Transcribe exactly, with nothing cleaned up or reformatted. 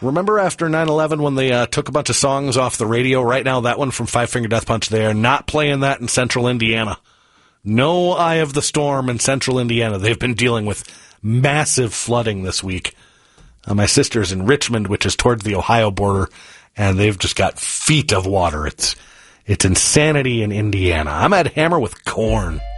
Remember after nine eleven when they uh, took a bunch of songs off the radio? Right now, that one from Five Finger Death Punch, they are not playing that in central Indiana. No Eye of the Storm in central Indiana. They've been dealing with massive flooding this week. Uh, my sister's in Richmond, which is towards the Ohio border, and they've just got feet of water. It's, it's insanity in Indiana. I'm at Hammer with Korn.